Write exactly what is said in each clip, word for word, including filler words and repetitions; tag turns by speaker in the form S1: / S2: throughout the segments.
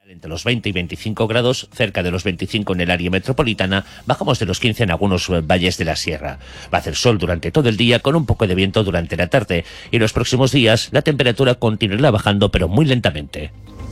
S1: Entre los veinte y veinticinco grados, cerca de los veinticinco en el área metropolitana, bajamos de los quince en algunos valles de la sierra. Va a hacer sol durante todo el día con un poco de viento durante la tarde y los próximos días la temperatura continuará bajando pero muy lentamente.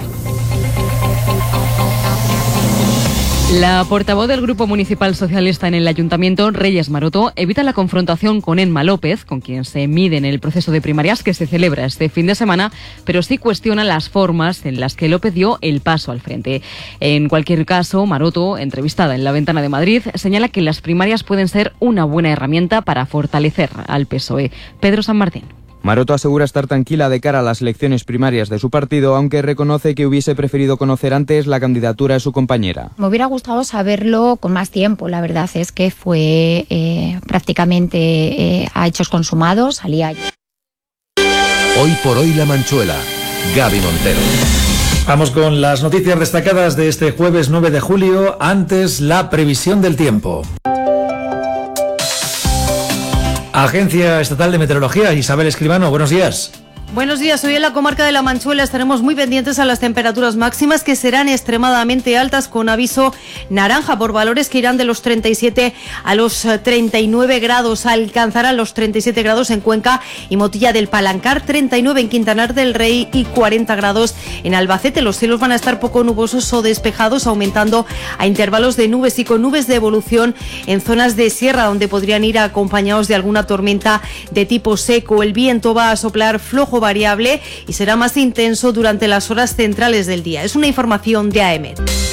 S2: La portavoz del Grupo Municipal Socialista en el Ayuntamiento, Reyes Maroto, evita la confrontación con Emma López, con quien se mide en el proceso de primarias que se celebra este fin de semana, pero sí cuestiona las formas en las que López dio el paso al frente. En cualquier caso, Maroto, entrevistada en La Ventana de Madrid, señala que las primarias pueden ser una buena herramienta para fortalecer al P S O E. Pedro San Martín.
S3: Maroto asegura estar tranquila de cara a las elecciones primarias de su partido, aunque reconoce que hubiese preferido conocer antes la candidatura de su compañera.
S4: Me hubiera gustado saberlo con más tiempo. La verdad es que fue eh, prácticamente eh, a hechos consumados. Salía ayer.
S5: Hoy por hoy La Manchuela. Gaby Montero.
S6: Vamos con las noticias destacadas de este jueves nueve de julio. Antes, la previsión del tiempo. Agencia Estatal de Meteorología, Isabel Escribano, buenos días.
S7: Buenos días, hoy en la comarca de La Manchuela estaremos muy pendientes a las temperaturas máximas que serán extremadamente altas con aviso naranja por valores que irán de los treinta y siete a los treinta y nueve grados, alcanzarán los treinta y siete grados en Cuenca y Motilla del Palancar, treinta y nueve en Quintanar del Rey y cuarenta grados en Albacete. Los cielos van a estar poco nubosos o despejados, aumentando a intervalos de nubes y con nubes de evolución en zonas de sierra donde podrían ir acompañados de alguna tormenta de tipo seco. El viento va a soplar flojo variable y será más intenso durante las horas centrales del día. Es una información de A E M E T.